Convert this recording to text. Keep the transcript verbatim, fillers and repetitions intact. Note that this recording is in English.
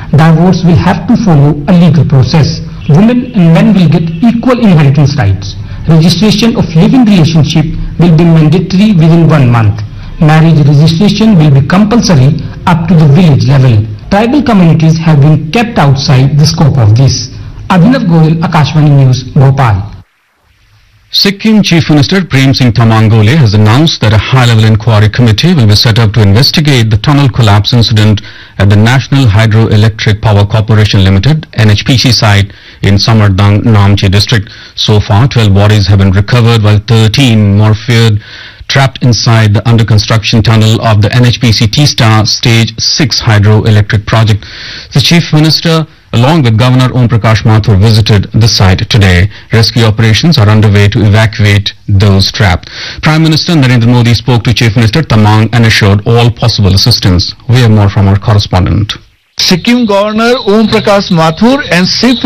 Divorce will have to follow a legal process. Women and men will get equal inheritance rights. Registration of living relationship will be mandatory within one month. Marriage registration will be compulsory up to the village level. Tribal communities have been kept outside the scope of this. Abhinav Goyal, Akashvani News, Bhopal. Sikkim Chief Minister Prem Singh Tamangole has announced that a high-level inquiry committee will be set up to investigate the tunnel collapse incident at the National Hydroelectric Power Corporation Limited N H P C site in Samardang, Namche district. So far, twelve bodies have been recovered, while thirteen more feared trapped inside the under-construction tunnel of the N H P C T-Star Stage six hydroelectric project. The Chief Minister, along with Governor Om Prakash Mathur, visited the site today. Rescue operations are underway to evacuate those trapped. Prime Minister Narendra Modi spoke to Chief Minister Tamang and assured all possible assistance. We have more from our correspondent. Sikkim Governor Om Prakash Mathur and Chief